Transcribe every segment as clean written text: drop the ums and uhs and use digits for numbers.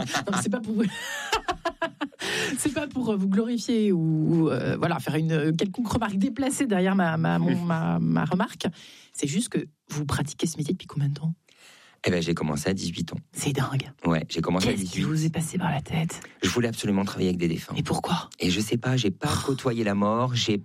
Non, c'est pas pour vous. C'est pas pour vous glorifier ou voilà, faire une quelconque remarque déplacée derrière ma remarque. C'est juste que vous pratiquez ce métier depuis combien de temps ? Eh ben, j'ai commencé à 18 ans. C'est dingue. Ouais, j'ai commencé à 18 ans. Qu'est-ce qui vous est passé par la tête ? Je voulais absolument travailler avec des défunts. Et pourquoi ? Et je sais pas, j'ai pas côtoyé la mort, j'étais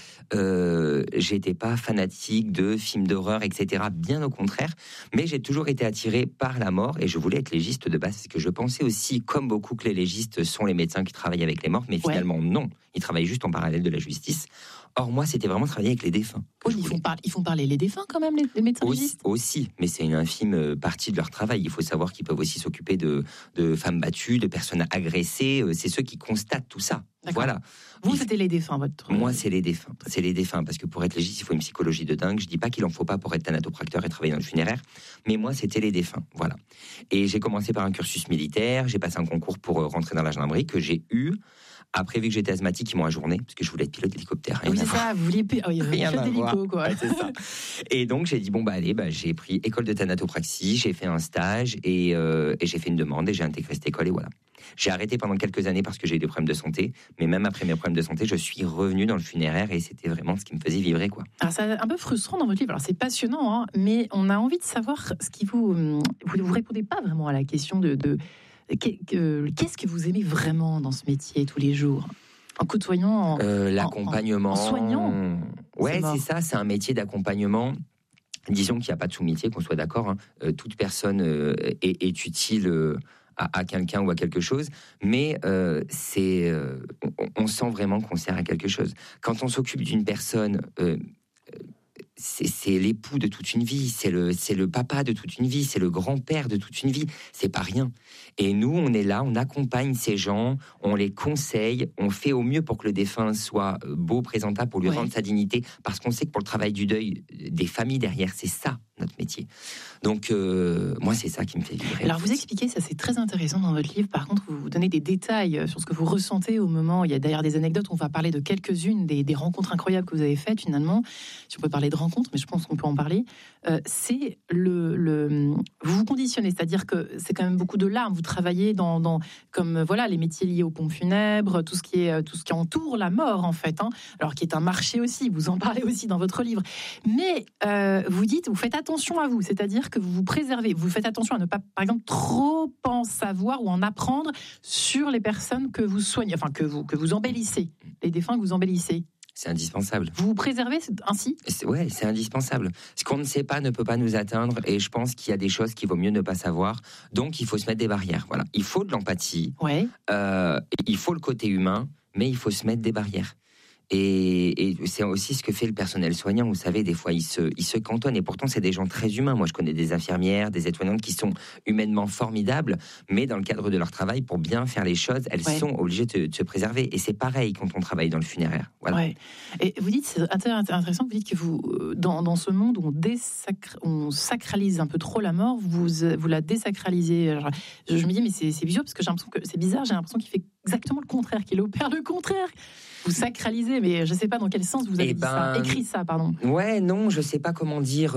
pas fanatique de films d'horreur, etc. Bien au contraire. Mais j'ai toujours été attiré par la mort et je voulais être légiste de base. Parce que je pensais aussi, comme beaucoup, que les légistes sont les médecins qui travaillent avec les morts. Mais finalement, non. Ils travaillent juste en parallèle de la justice. Or, moi, c'était vraiment travailler avec les défunts. Oui, ils font parler les défunts quand même, les médecins légistes ? Aussi, mais c'est une infime partie de leur travail. Il faut savoir qu'ils peuvent aussi s'occuper de femmes battues, de personnes agressées. C'est ceux qui constatent tout ça. D'accord. Voilà. Vous, c'était les défunts, votre... Moi, c'est les défunts. C'est les défunts, parce que pour être légiste, il faut une psychologie de dingue. Je dis pas qu'il en faut pas pour être thanatopracteur et travailler dans le funéraire, mais moi, c'était les défunts. Voilà. Et j'ai commencé par un cursus militaire. J'ai passé un concours pour rentrer dans la gendarmerie que j'ai eu. Après, vu que j'étais asthmatique, ils m'ont ajourné, parce que je voulais être pilote d'hélicoptère. Oui, c'est ça, vous vouliez rien d'hélico, quoi. Ouais, c'est ça. Et donc, j'ai dit, j'ai pris école de thanatopraxie, j'ai fait un stage, et j'ai fait une demande, et j'ai intégré cette école, et voilà. J'ai arrêté pendant quelques années parce que j'ai eu des problèmes de santé, mais même après mes problèmes de santé, je suis revenu dans le funéraire, et c'était vraiment ce qui me faisait vibrer, quoi. Alors, c'est un peu frustrant dans votre livre, alors c'est passionnant, hein, mais on a envie de savoir ce qui vous répondez pas vraiment à la question de qu'est-ce que vous aimez vraiment dans ce métier tous les jours, en côtoyant, l'accompagnement, en soignant. Ouais, c'est ça, c'est un métier d'accompagnement. Disons qu'il n'y a pas de sous-métier, qu'on soit d'accord. Hein. Toute personne est utile à quelqu'un ou à quelque chose, mais on sent vraiment qu'on sert à quelque chose. Quand on s'occupe d'une personne, c'est l'époux de toute une vie, c'est le papa de toute une vie, c'est le grand-père de toute une vie, c'est pas rien. Et nous, on est là, on accompagne ces gens, on les conseille, on fait au mieux pour que le défunt soit beau, présentable, pour lui rendre sa dignité, parce qu'on sait que pour le travail du deuil, des familles derrière, c'est ça notre métier. Donc, moi, c'est ça qui me fait vibrer. Alors, vous expliquez, ça c'est très intéressant dans votre livre, par contre, vous donnez des détails sur ce que vous ressentez au moment, il y a d'ailleurs des anecdotes, on va parler de quelques-unes des rencontres incroyables que vous avez faites, finalement, si on peut parler de rencontres, mais je pense qu'on peut en parler, c'est vous vous conditionnez, c'est-à-dire que c'est quand même beaucoup de larmes, vous travaillez dans comme voilà les métiers liés aux pompes funèbres, tout ce qui entoure la mort en fait, hein, alors qui est un marché aussi, vous en parlez aussi dans votre livre, mais vous dites, vous faites attention à vous, c'est-à-dire que vous vous préservez, vous faites attention à ne pas, par exemple, trop en savoir ou en apprendre sur les personnes que vous soignez, enfin que vous embellissez, les défunts que vous embellissez. C'est indispensable. Vous vous préservez ainsi ? Ouais, c'est indispensable. Ce qu'on ne sait pas ne peut pas nous atteindre, et je pense qu'il y a des choses qu'il vaut mieux ne pas savoir. Donc, il faut se mettre des barrières. Voilà, il faut de l'empathie. Ouais. Il faut le côté humain, mais il faut se mettre des barrières. Et c'est aussi ce que fait le personnel soignant. Vous savez, des fois, ils se cantonnent. Et pourtant, c'est des gens très humains. Moi, je connais des infirmières, des aides-soignantes qui sont humainement formidables, mais dans le cadre de leur travail, pour bien faire les choses, elles sont obligées de se préserver. Et c'est pareil quand on travaille dans le funéraire. Voilà. Ouais. Et vous dites, c'est intéressant, vous dites que vous, dans ce monde où on sacralise un peu trop la mort, vous la désacralisez. Alors, je me dis, mais c'est bizarre, parce que j'ai l'impression que c'est bizarre, j'ai l'impression qu'il fait exactement le contraire, qu'il opère le contraire. Vous sacralisez, mais je ne sais pas dans quel sens vous avez écrit ça, pardon. Ouais, non, je ne sais pas comment dire.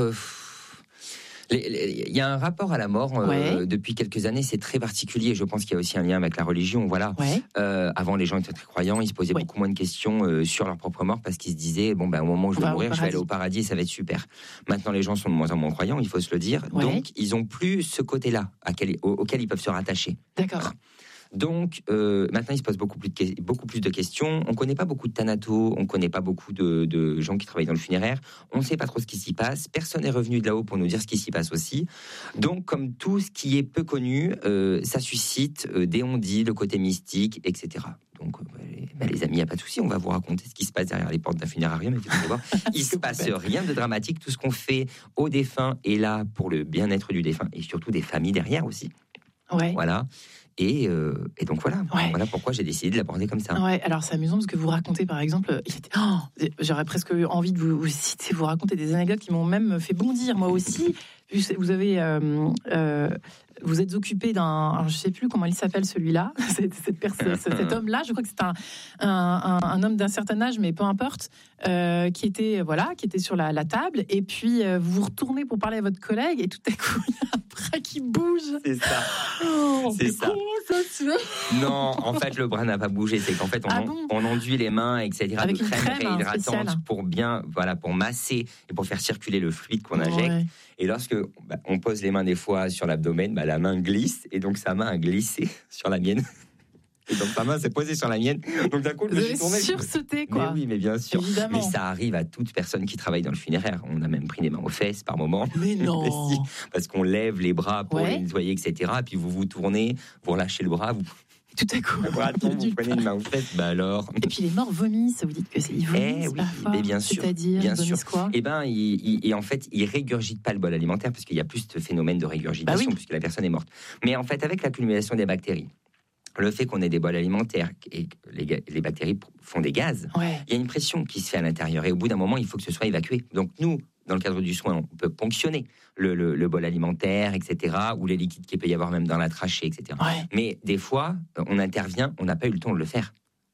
Il y a un rapport à la mort depuis quelques années, c'est très particulier. Je pense qu'il y a aussi un lien avec la religion. Voilà. Ouais. Avant, les gens étaient très croyants, ils se posaient beaucoup moins de questions sur leur propre mort parce qu'ils se disaient au moment où je vais mourir, je vais aller au paradis et ça va être super. Maintenant, les gens sont de moins en moins croyants, il faut se le dire. Ouais. Donc, ils n'ont plus ce côté-là auquel ils peuvent se rattacher. D'accord. Voilà. Donc, maintenant, il se pose beaucoup plus de questions. On ne connaît pas beaucoup de thanatos, on ne connaît pas beaucoup de gens qui travaillent dans le funéraire. On ne sait pas trop ce qui s'y passe. Personne n'est revenu de là-haut pour nous dire ce qui s'y passe aussi. Donc, comme tout ce qui est peu connu, ça suscite des on-dit, le côté mystique, etc. Donc, les amis, il n'y a pas de souci, on va vous raconter ce qui se passe derrière les portes d'un funérarium. Il ne se passe rien de dramatique. Tout ce qu'on fait aux défunts est là pour le bien-être du défunt et surtout des familles derrière aussi. Ouais. Voilà. Et donc voilà pourquoi j'ai décidé de l'aborder comme ça. Ouais, alors c'est amusant parce que vous racontez par exemple, j'aurais presque envie de vous citer, vous raconter des anecdotes qui m'ont même fait bondir moi aussi. vous avez, vous êtes occupé d'un, alors je sais plus comment il s'appelle celui-là, cet homme-là, je crois que c'est un homme d'un certain âge, mais peu importe, qui était sur la table, et puis vous vous retournez pour parler à votre collègue, et tout à coup il y a un bras qui bouge. C'est ça. C'est ça. Comment ça se fait ? Non, en fait le bras n'a pas bougé, c'est qu'en fait on enduit les mains, etc. Avec de crème réhydratante spéciale. pour masser et pour faire circuler le fluide qu'on injecte. Ouais. Et lorsque on pose les mains des fois sur l'abdomen, la main glisse, et donc sa main a glissé sur la mienne. Et donc sa main s'est posée sur la mienne. Donc d'un coup, je me suis tourné. Sursauté, quoi. Mais oui, mais bien sûr. Évidemment. Mais ça arrive à toute personne qui travaille dans le funéraire. On a même pris les mains aux fesses par moment. Mais non. Mais si, parce qu'on lève les bras pour les nettoyer, etc. Puis vous vous tournez, vous relâchez le bras, tout à coup, vous prenez une main aux fesses, alors. Et puis les morts vomissent, vous dites que ils vomissent parfois. Mais bien sûr. C'est-à-dire, bien ils vomissent quoi ? En fait, ils régurgitent pas le bol alimentaire, parce qu'il y a plus de phénomène de régurgitation, puisque la personne est morte. Mais en fait, avec l'accumulation des bactéries, le fait qu'on ait des bols alimentaires et que les bactéries font des gaz, il y a une pression qui se fait à l'intérieur. Et au bout d'un moment, il faut que ce soit évacué. Donc nous, dans le cadre du soin, on peut ponctionner le bol alimentaire, etc., ou les liquides qu'il peut y avoir même dans la trachée, etc. Ouais. Mais des fois, on intervient, on n'a pas eu le temps de le faire.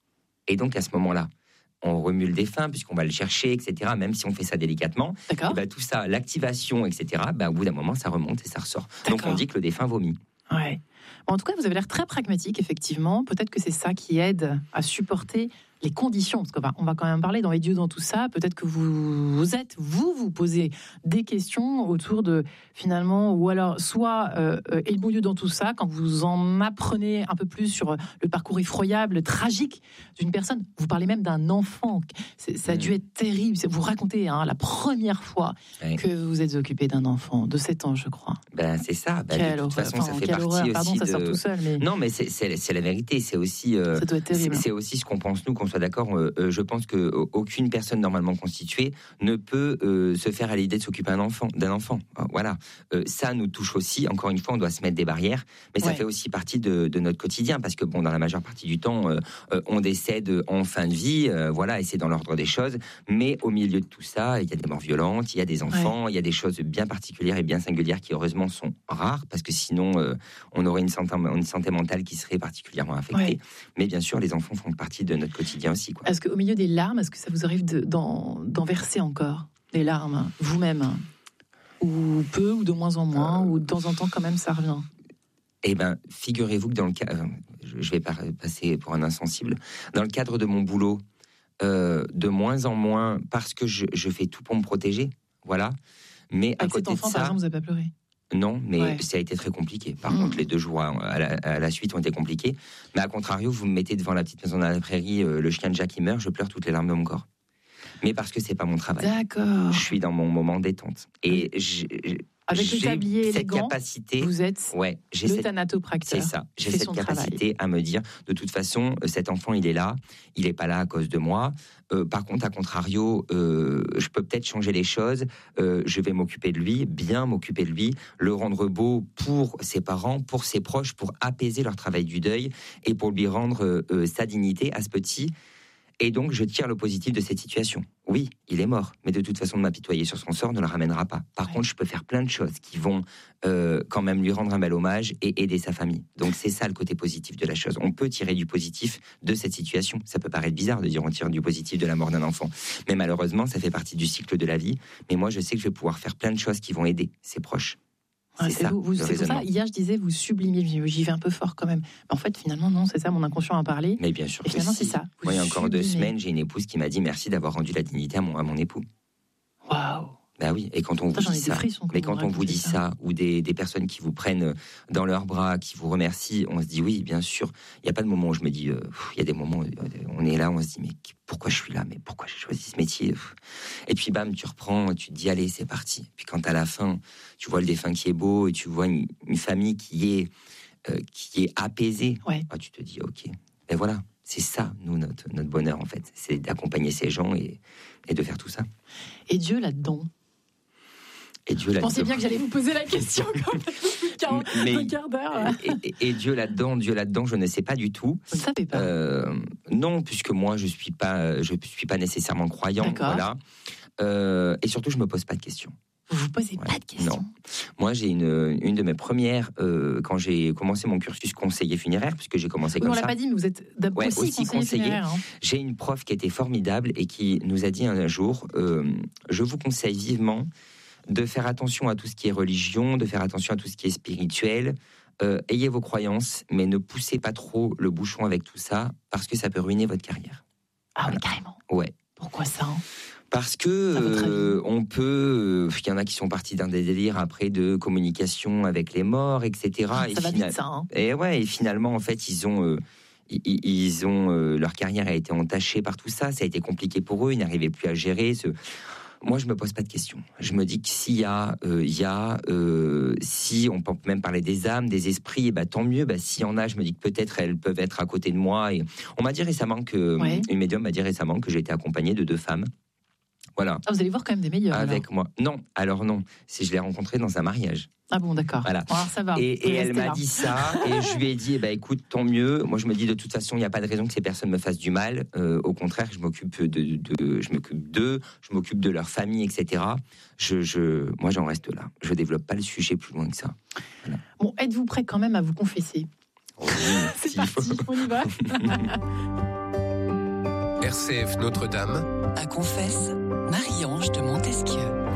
Et donc, à ce moment-là, on remue le défunt, puisqu'on va le chercher, etc., même si on fait ça délicatement. Et tout ça, l'activation, etc., au bout d'un moment, ça remonte et ça ressort. Donc, on dit que le défunt vomit. Ouais. En tout cas, vous avez l'air très pragmatique, effectivement. Peut-être que c'est ça qui aide à supporter les conditions, parce qu'on va quand même parler dans les dieux dans tout ça. Peut-être que vous posez des questions autour de, finalement, ou alors soit et le bon Dieu dans tout ça, quand vous en apprenez un peu plus sur le parcours effroyable, tragique d'une personne. Vous parlez même d'un enfant. Ça a dû être terrible. Vous racontez la première fois que vous êtes occupé d'un enfant de 7 ans, je crois. C'est ça. De toute façon, ça fait partie aussi. Pardon, ça sort tout seul. Mais... Non, mais c'est la vérité. C'est aussi. Ça doit être terrible. C'est aussi ce qu'on pense nous, qu'on soit d'accord. Je pense qu'aucune personne normalement constituée ne peut se faire à l'idée de s'occuper d'un enfant. Voilà. Ça nous touche aussi. Encore une fois, on doit se mettre des barrières, mais ça fait aussi partie de notre quotidien, parce que dans la majeure partie du temps, on décède en fin de vie, et c'est dans l'ordre des choses. Mais au milieu de tout ça, il y a des morts violentes, il y a des enfants, il y a des choses bien particulières et bien singulières qui heureusement sont rares, parce que sinon on aurait une santé mentale qui serait particulièrement affectée. Mais bien sûr, les enfants font partie de notre quotidien aussi. Est-ce qu'au milieu des larmes, est-ce que ça vous arrive d'en verser encore des larmes, vous-même, ou peu, ou de moins en moins, ou de temps en temps quand même ça revient? Figurez-vous que dans le cas, je vais passer pour un insensible, dans le cadre de mon boulot, de moins en moins, parce que je fais tout pour me protéger, voilà. Mais à côté cet enfant, de ça, par exemple, vous n'avez pas pleuré? Non, mais ça a été très compliqué. Par contre, les 2 jours à la suite ont été compliqués. Mais à contrario, vous me mettez devant la petite maison dans la prairie, le chien de Jack qui meurt, je pleure toutes les larmes de mon corps. Mais parce que c'est pas mon travail. D'accord. Je suis dans mon moment détente. Et avec le tablier et les gants, capacité, vous êtes le thanatopracteur. C'est ça. J'ai cette capacité à me dire, de toute façon, cet enfant, il est là. Il n'est pas là à cause de moi. Par contre, à contrario, je peux peut-être changer les choses. Je vais m'occuper de lui, bien m'occuper de lui, le rendre beau pour ses parents, pour ses proches, pour apaiser leur travail du deuil et pour lui rendre sa dignité à ce petit. Et donc, je tire le positif de cette situation. Oui, il est mort, mais de toute façon, de m'apitoyer sur son sort ne le ramènera pas. Par contre, je peux faire plein de choses qui vont quand même lui rendre un bel hommage et aider sa famille. Donc, c'est ça le côté positif de la chose. On peut tirer du positif de cette situation. Ça peut paraître bizarre de dire on tire du positif de la mort d'un enfant. Mais malheureusement, ça fait partie du cycle de la vie. Mais moi, je sais que je vais pouvoir faire plein de choses qui vont aider ses proches. C'est pour ça, hier je disais vous sublimiez, j'y vais un peu fort quand même. Mais en fait finalement non, c'est ça, mon inconscient a parlé. Mais bien sûr. Et finalement c'est ça. Moi, il y a encore 2 semaines, j'ai une épouse qui m'a dit merci d'avoir rendu la dignité à mon époux. Waouh. Oui, et quand on vous dit ça, mais quand on vous dit ça, ou des personnes qui vous prennent dans leurs bras, qui vous remercient, on se dit oui, bien sûr. Il n'y a pas de moment où je me dis, il y a des moments où on est là, on se dit mais pourquoi je suis là, mais pourquoi j'ai choisi ce métier? Et puis bam, tu reprends, tu te dis allez, c'est parti. Puis quand à la fin, tu vois le défunt qui est beau et tu vois une famille qui est apaisée, tu te dis ok. Et voilà, c'est ça, nous, notre bonheur en fait, c'est d'accompagner ces gens et de faire tout ça. Et Dieu là-dedans. Je pensais bien que j'allais vous poser la question comme un quart d'heure. Et Dieu là-dedans, je ne sais pas du tout. Vous ne savez pas. Non, puisque moi, je suis pas nécessairement croyant. Voilà. Et surtout, je me pose pas de questions. Vous vous posez pas de questions? Non. Moi, j'ai une de mes premières, quand j'ai commencé mon cursus conseiller funéraire, puisque j'ai commencé comme on ça. l'a pas dit, mais vous êtes d'abord aussi conseiller funéraire. J'ai une prof qui était formidable et qui nous a dit un jour, je vous conseille vivement de faire attention à tout ce qui est religion, de faire attention à tout ce qui est spirituel. Ayez vos croyances, mais ne poussez pas trop le bouchon avec tout ça, parce que ça peut ruiner votre carrière. Ah oui, carrément. Ouais. Pourquoi ça? Parce que on peut, il y en a qui sont partis dans des délires après de communication avec les morts, etc. Ça va vite, ça. Hein. Et finalement, en fait, ils ont leur carrière a été entachée par tout ça. Ça a été compliqué pour eux. Ils n'arrivaient plus à gérer. Moi, je me pose pas de questions. Je me dis que si on peut même parler des âmes, des esprits, et tant mieux. S'il y en a, je me dis que peut-être elles peuvent être à côté de moi. Et on m'a dit récemment une médium m'a dit récemment que j'ai été accompagné de 2 femmes. Voilà. Ah, vous allez voir quand même des meilleurs. Avec alors. moi. Non, alors non. Je l'ai rencontré dans un mariage. Ah bon, d'accord. Voilà. Bon, alors ça va. Et elle m'a dit ça, et je lui ai dit, écoute, tant mieux. Moi, je me dis, de toute façon, il n'y a pas de raison que ces personnes me fassent du mal. Au contraire, je m'occupe d'eux, je m'occupe de leur famille, etc. Moi, j'en reste là. Je développe pas le sujet plus loin que ça. Voilà. Bon, êtes-vous prêt quand même à vous confesser? Oui, c'est parti, on y va. RCF Notre-Dame. À confesse, Marie-Ange de Montesquieu.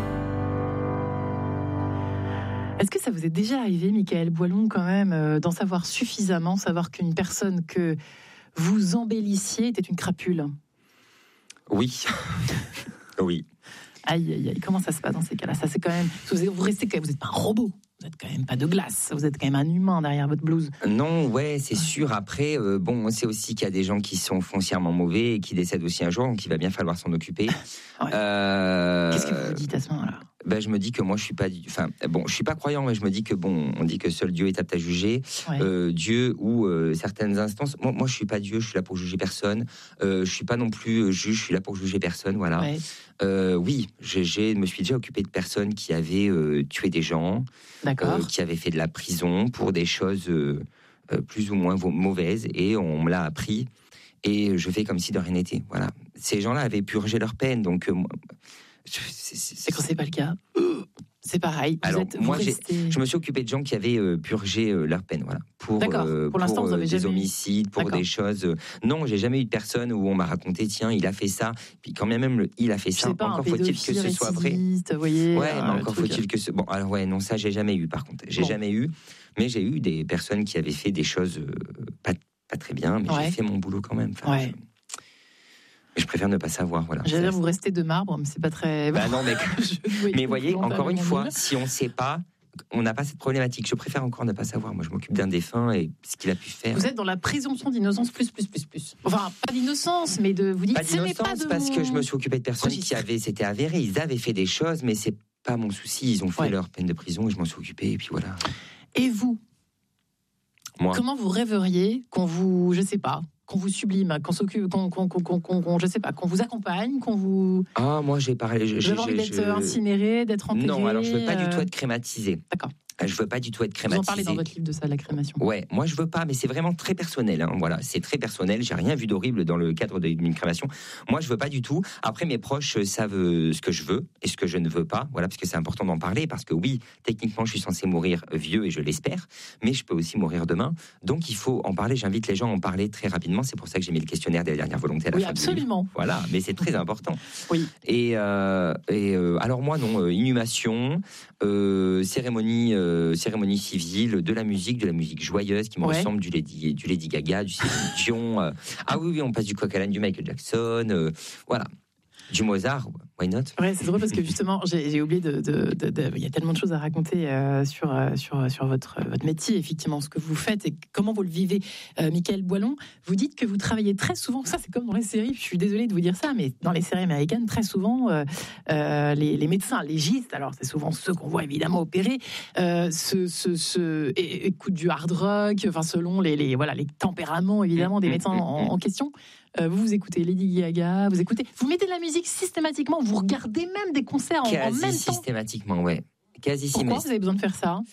Est-ce que ça vous est déjà arrivé, Michaël Boilon, quand même, d'en savoir suffisamment, savoir qu'une personne que vous embellissiez était une crapule? Oui. Oui. Aïe, aïe, aïe. Comment ça se passe dans ces cas-là? Ça, c'est quand même. Vous restez quand même. Vous n'êtes pas un robot. Vous n'êtes quand même pas de glace. Vous êtes quand même un humain derrière votre blouse. Non, ouais, c'est sûr. Après, on sait aussi qu'il y a des gens qui sont foncièrement mauvais et qui décèdent aussi un jour, donc il va bien falloir s'en occuper. Ouais. Qu'est-ce que vous vous dites à ce moment-là? Je me dis que moi je suis pas, je suis pas croyant, mais je me dis que on dit que seul Dieu est apte à juger. Ouais. Dieu ou certaines instances. Moi je suis pas Dieu, je suis là pour juger personne. Je suis pas non plus juge, je suis là pour juger personne, voilà. Ouais. Oui, je me suis déjà occupé de personnes qui avaient tué des gens, qui avaient fait de la prison pour des choses plus ou moins mauvaises, et on me l'a appris. Et je fais comme si de rien n'était. Voilà. Ces gens-là avaient purgé leur peine, donc. Et quand c'est pas le cas, c'est pareil. Je me suis occupé de gens qui avaient purgé leur peine, voilà. Pour l'instant, vous avez des jamais homicides, pour des choses. Non, j'ai jamais eu de personne où on m'a raconté, tiens, il a fait ça. Puis quand même il a fait ça. Encore faut-il que ce soit vrai. Vous voyez, ouais, mais encore faut-il que ce. Bon, alors ouais, non, ça j'ai jamais eu. Par contre, jamais eu. Mais j'ai eu des personnes qui avaient fait des choses pas très bien, mais j'ai fait mon boulot quand même. Enfin, je préfère ne pas savoir, voilà. J'allais dire, vous restez de marbre, mais c'est pas très. Non, mais voyez, encore une fois, si on ne sait pas, on n'a pas cette problématique. Je préfère encore ne pas savoir. Moi, je m'occupe d'un défunt et ce qu'il a pu faire. Vous êtes dans la présomption d'innocence plus. Enfin, pas d'innocence, mais de vous dites. Pas d'innocence, parce que je me suis occupé de personnes c'était avéré. Ils avaient fait des choses, mais c'est pas mon souci. Ils ont fait leur peine de prison et je m'en suis occupé, et puis voilà. Et vous, moi, comment vous rêveriez qu'on vous, je sais pas, qu'on vous sublime, qu'on s'occupe, je sais pas, qu'on vous accompagne, qu'on vous. Ah, moi j'ai parlé. J'ai envie d'être incinéré, d'être enterré. Non, alors je veux pas du tout être crématisé. D'accord. Je veux pas du tout être crématisé. Vous en parlez dans votre livre de ça, la crémation. Ouais, moi je veux pas, mais c'est vraiment très personnel. Hein, voilà, c'est très personnel. J'ai rien vu d'horrible dans le cadre d'une crémation. Moi, je veux pas du tout. Après, mes proches savent ce que je veux et ce que je ne veux pas. Voilà, parce que c'est important d'en parler. Parce que oui, techniquement, je suis censé mourir vieux et je l'espère, mais je peux aussi mourir demain. Donc, il faut en parler. J'invite les gens à en parler très rapidement. C'est pour ça que j'ai mis le questionnaire des dernières volontés à la fin. Oui, absolument. Voilà, mais c'est très important. Oui. Et alors moi, non, inhumation, cérémonie civile, de la musique joyeuse qui me ressemble, du Lady Gaga, du Céline Dion. Ah oui, on passe du coq à l'âne, du Michael Jackson, voilà. Du Mozart, why not? Ouais, c'est drôle parce que justement, j'ai oublié il y a tellement de choses à raconter sur votre métier, effectivement, ce que vous faites et comment vous le vivez. Michaël Boilon, vous dites que vous travaillez très souvent, ça c'est comme dans les séries, je suis désolée de vous dire ça, mais dans les séries américaines, très souvent, les médecins légistes, alors c'est souvent ceux qu'on voit évidemment opérer, écoutent du hard rock, enfin selon les tempéraments évidemment des médecins en question. Vous écoutez Lady Gaga, vous mettez de la musique systématiquement, vous regardez même des concerts en même temps. Quasi systématiquement, ouais. Quasi systématiquement. Pourquoi vous avez besoin de faire ça?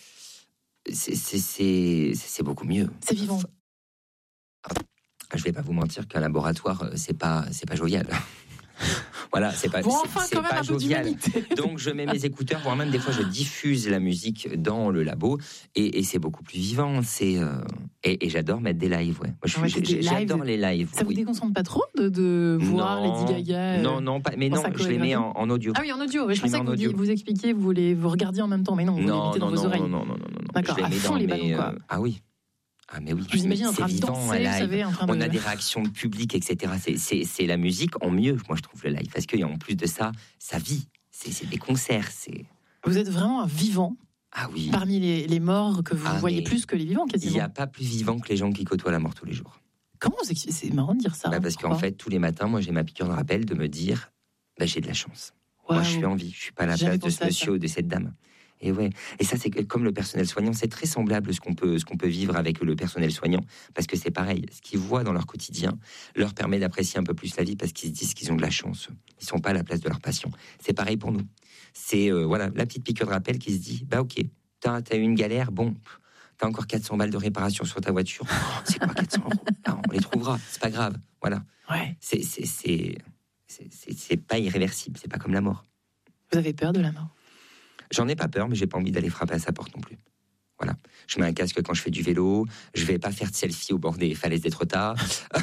C'est beaucoup mieux. C'est vivant. Je vais pas vous mentir qu'un laboratoire, c'est pas jovial. Voilà, c'est pas, Bon, c'est- enfin, c'est quand même pas un peu jovial. d'humanité. Donc je mets mes écouteurs, voire même des fois je diffuse la musique dans le labo et c'est beaucoup plus vivant. Et j'adore mettre des lives. Ouais. Moi, Mettre des j'adore lives. les lives. Ça vous oui. déconcentre pas trop de voir Non, Lady Gaga Non, pas, mais dans non, sa je les mets chorégraphie en audio. Ah oui, en audio. Oui, je Je les pensais mets que en audio. vous expliquiez, vous regardiez en même temps, mais non, vous les mettez dans vos oreilles. Non. D'accord, Je les à mets fond dans les mes, ballons, quoi. Ah oui. Ah mais oui. Je vous imagine en C'est train de vivant, danser, un vous live. savez, en train de... On a des réactions de public, etc. C'est la musique en mieux, moi je trouve le live, parce qu'en plus de ça, ça vit. C'est des concerts. Vous êtes vraiment un vivant Ah oui. parmi les morts que vous Ah, voyez mais plus que les vivants, Il n'y quasiment. a pas plus vivant que les gens qui côtoient la mort tous les jours. Comment c'est marrant de dire ça. Parce qu'en pourquoi fait, tous les matins, moi j'ai ma piqûre de rappel de me dire, j'ai de la chance. Moi, je suis en vie. Je suis pas à la Jamais place de pensé ce à monsieur ou de cette dame. Et ouais. Et ça, c'est comme le personnel soignant, c'est très semblable ce qu'on peut vivre avec le personnel soignant, parce que c'est pareil. Ce qu'ils voient dans leur quotidien leur permet d'apprécier un peu plus la vie, parce qu'ils se disent qu'ils ont de la chance. Ils sont pas à la place de leurs patients. C'est pareil pour nous. C'est voilà la petite piqûre de rappel qui se dit, ok, t'as eu une galère, bon. T'as encore 400 balles de réparation sur ta voiture. Oh, c'est quoi 400 €? Ah, on les trouvera. C'est pas grave. Voilà. Ouais. C'est pas irréversible. C'est pas comme la mort. Vous avez peur de la mort? J'en ai pas peur, mais j'ai pas envie d'aller frapper à sa porte non plus. Voilà. Je mets un casque quand je fais du vélo. Je vais pas faire de selfie au bord des falaises d'Étretat.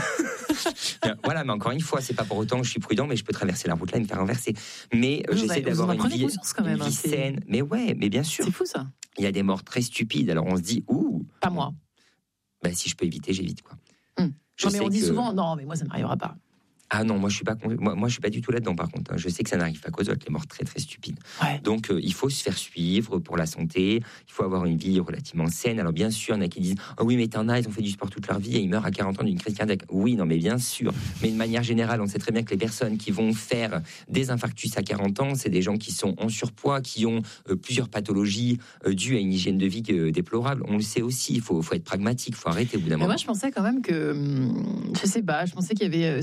Voilà, mais encore une fois, c'est pas pour autant que je suis prudent, mais je peux traverser la route là et me faire renverser. Mais j'essaie d'avoir une vie saine. Mais ouais, mais bien sûr. C'est fou ça. Il y a des morts très stupides. Alors on se dit, Pas moi. Si je peux éviter, j'évite quoi. Non, mais on dit souvent, non, mais moi ça n'arrivera pas. Ah non, moi je suis pas du tout là-dedans par contre. Je sais que ça n'arrive pas qu'aux autres, les morts très très stupides. Ouais. Donc il faut se faire suivre pour la santé, il faut avoir une vie relativement saine. Alors bien sûr, il y en a qui disent « oui, mais t'en as, ils ont fait du sport toute leur vie et ils meurent à 40 ans d'une crise cardiaque. » Oui, non, mais bien sûr. Mais de manière générale, on sait très bien que les personnes qui vont faire des infarctus à 40 ans, c'est des gens qui sont en surpoids, qui ont plusieurs pathologies dues à une hygiène de vie déplorable. On le sait aussi, il faut être pragmatique, il faut arrêter au bout d'un moment. Mais moi, je pensais quand même que, je sais pas, je pensais qu'il y avait,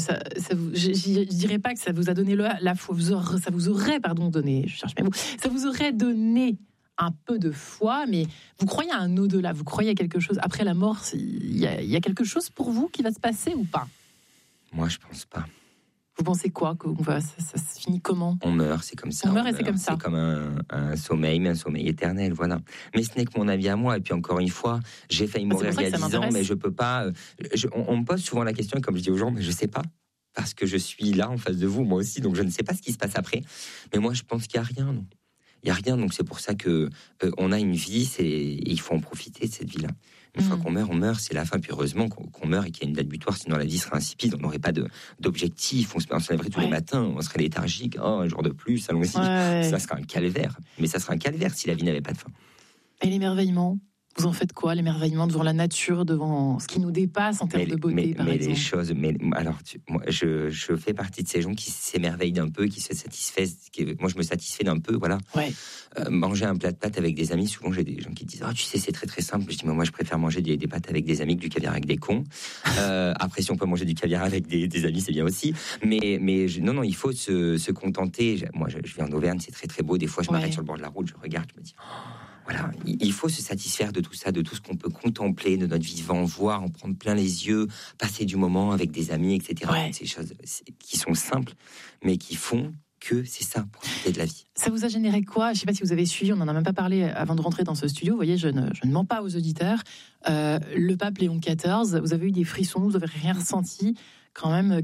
je dirais pas que ça vous a donné la foi, ça vous aurait, donné, je cherche mes mots, ça vous aurait donné un peu de foi, mais vous croyez à un au-delà, vous croyez à quelque chose après la mort, il y a quelque chose pour vous qui va se passer ou pas? Moi, je pense pas. Vous pensez quoi? Ça se finit comment? On meurt, c'est comme ça. On meurt et c'est comme ça. C'est comme un sommeil, mais un sommeil éternel, voilà. Mais ce n'est que mon avis à moi. Et puis encore une fois, j'ai failli mourir il y a 10 ans, mais je peux pas. On me pose souvent la question, et comme je dis aux gens, mais je sais pas. Parce que je suis là en face de vous, moi aussi, donc je ne sais pas ce qui se passe après. Mais moi, je pense qu'il n'y a rien, non. Il n'y a rien, donc c'est pour ça que on a une vie, et il faut en profiter de cette vie-là. Une fois qu'on meurt, on meurt, c'est la fin. Puis heureusement qu'on meurt et qu'il y a une date butoir, sinon la vie serait insipide, on n'aurait pas d'objectif, on se lèverait tous les matins, on serait léthargique, un jour de plus, allons-y. Ça serait un calvaire. Mais ça serait un calvaire si la vie n'avait pas de fin. Et l'émerveillement? Vous en faites quoi, l'émerveillement devant la nature, devant ce qui nous dépasse en termes de beauté, par exemple? Les choses, alors, moi, je fais partie de ces gens qui s'émerveillent d'un peu, qui se satisfaisent. Moi, je me satisfais d'un peu, voilà. Ouais. Manger un plat de pâtes avec des amis, souvent j'ai des gens qui disent « tu sais, c'est très très simple ». Je dis « moi, je préfère manger des pâtes avec des amis que du caviar avec des cons ». Après, si on peut manger du caviar avec des amis, c'est bien aussi. Mais non, il faut se contenter. Moi, je vis en Auvergne, c'est très très beau. Des fois, je m'arrête sur le bord de la route, je regarde, je me dis voilà, il faut se satisfaire de tout ça, de tout ce qu'on peut contempler, de notre vivant, voir, en prendre plein les yeux, passer du moment avec des amis, etc. Ouais. Ces choses qui sont simples, mais qui font que c'est ça, profiter de la vie. Ça vous a généré quoi? Je ne sais pas si vous avez suivi, on n'en a même pas parlé avant de rentrer dans ce studio. Vous voyez, je ne mens pas aux auditeurs. Le pape Léon XIV, vous avez eu des frissons, vous n'avez rien ressenti. Quand même,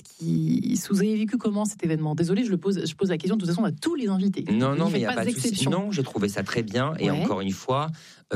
vous avez vécu comment cet événement? Désolé, je pose la question de toute façon à tous les invités. Non, mais il n'y a pas d'exception. Non, j'ai trouvé ça très bien. Et encore une fois,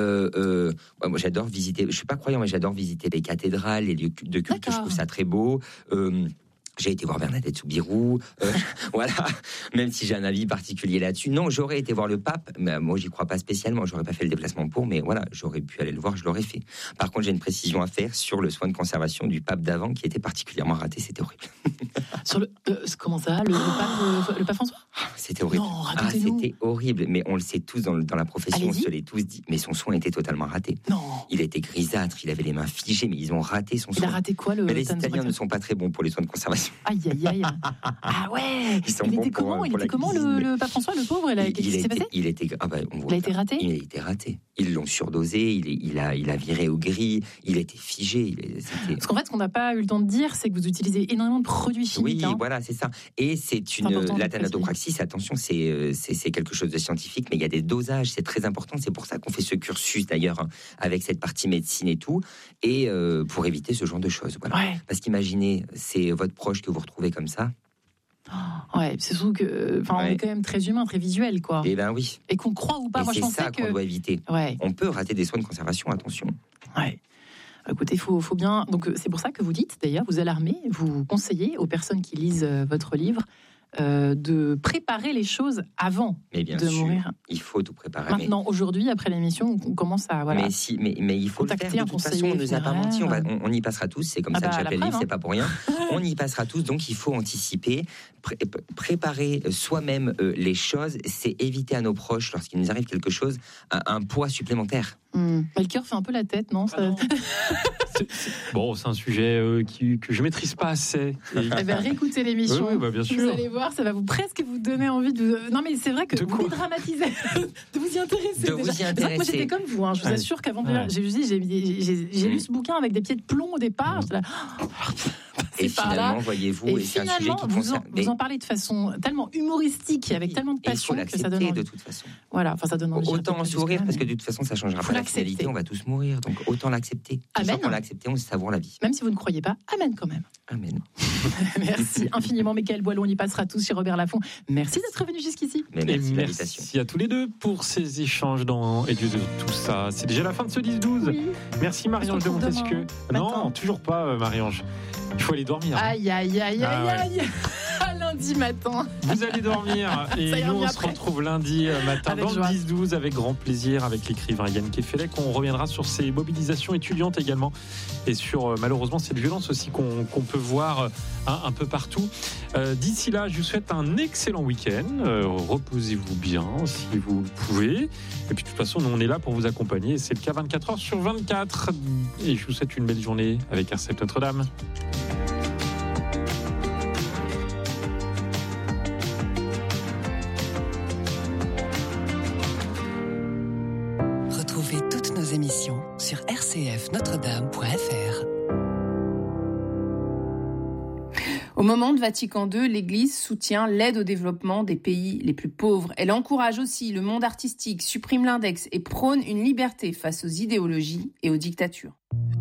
moi j'adore visiter. Je suis pas croyant, mais j'adore visiter les cathédrales, les lieux de culte. Je trouve ça très beau. J'ai été voir Bernadette Soubirous, voilà. Même si j'ai un avis particulier là-dessus. Non, j'aurais été voir le pape, mais moi j'y crois pas spécialement. J'aurais pas fait le déplacement pour, mais voilà, j'aurais pu aller le voir, je l'aurais fait. Par contre, j'ai une précision à faire sur le soin de conservation du pape d'avant, qui était particulièrement raté. C'était horrible. Sur comment ça, le pape François? C'était horrible. Non, racontez-nous. C'était horrible. Mais on le sait tous dans la profession, Allez-y. on se l'est tous dit. Mais son soin était totalement raté. Non. Il était grisâtre, il avait les mains figées, mais ils ont raté son Il a soin. raté quoi, le Mais les Thanos Italiens ne Braccio? sont pas très bons pour les soins de conservation. Aïe, aïe, aïe. Ah ouais. Ils sont Il bons était pour, comment, pour la cuisine. le pape François, le pauvre? Qu'est-ce qui s'est passé? Il a été raté. Il a été raté. Ils l'ont surdosé, il a viré au gris, il était figé. Parce qu'en fait, ce qu'on n'a pas eu le temps de dire, c'est que vous utilisez énormément de produits chimiques. Oui, voilà, c'est ça. Et la thanatopraxis, attention, c'est quelque chose de scientifique, mais il y a des dosages, c'est très important. C'est pour ça qu'on fait ce cursus d'ailleurs, hein, avec cette partie médecine et tout, et pour éviter ce genre de choses. Voilà. Ouais. Parce qu'imaginez, c'est votre proche que vous retrouvez comme ça. Ouais, c'est surtout que, on est quand même très humain, très visuel, quoi. Eh ben oui. Et qu'on croit ou pas. Et Moi, je c'est pensais ça qu'on doit éviter. Ouais. On peut rater des soins de conservation, attention. Ouais. Écoutez, faut bien. Donc, c'est pour ça que vous dites, d'ailleurs, vous alarmez, vous conseillez aux personnes qui lisent votre livre de préparer les choses avant Mais bien de sûr, mourir. il faut tout préparer. Maintenant, aujourd'hui, après l'émission, on commence à Mais il faut le faire. De toute façon, on ne nous a pas menti. On y passera tous. C'est comme ça que j'appelle le livre. C'est pas pour rien. On y passera tous. Donc, il faut anticiper, préparer soi-même les choses. C'est éviter à nos proches, lorsqu'il nous arrive quelque chose, un poids supplémentaire. Le cœur fait un peu la tête, non, ça... Bon, c'est un sujet que je maîtrise pas assez. Eh bien, réécoutez l'émission. Oui, bien sûr. Vous allez voir, ça va presque vous donner envie de... Non, mais c'est vrai que vous dédramatisez, de vous y intéresser. De vous y intéresser. Moi, j'étais comme vous. Je vous assure qu'avant de lire, j'ai lu ce bouquin avec des pieds de plomb au départ. J'étais là... Et finalement, voyez-vous, et c'est un sujet qui vous en parlez de façon tellement humoristique, avec tellement de passion que ça donne envie. De toute façon. Voilà, ça donne envie. Autant en sourire, parce que de toute façon, ça ne changera pas la finalité. On va tous mourir, donc autant l'accepter. Amen. On l'accepte, on savoure la vie. Même si vous ne croyez pas, amen quand même. Amen. Merci infiniment, Mickaël Boileau. On y passera tous chez Robert Laffont. Merci d'être venu jusqu'ici. Merci à tous les deux pour ces échanges et de tout ça. C'est déjà la fin de ce 10-12. Oui. Merci Marie-Ange de Montesquieu. Non, toujours pas Marie-Ange. Il faut aller dormir. Aïe. Lundi matin. Vous allez dormir et nous on se retrouve lundi matin avec dans le 10-12 avec grand plaisir avec l'écrivain Yann Kefelec. On reviendra sur ces mobilisations étudiantes également et sur malheureusement cette violence aussi qu'on peut voir un peu partout. D'ici là, je vous souhaite un excellent week-end. Reposez-vous bien si vous pouvez. Et puis de toute façon, nous on est là pour vous accompagner. C'est le cas 24h/24. Et je vous souhaite une belle journée avec RCF Notre-Dame. Retrouvez toutes nos émissions sur rcfnotredame.fr. Au moment de Vatican II, l'Église soutient l'aide au développement des pays les plus pauvres. Elle encourage aussi le monde artistique, supprime l'index et prône une liberté face aux idéologies et aux dictatures.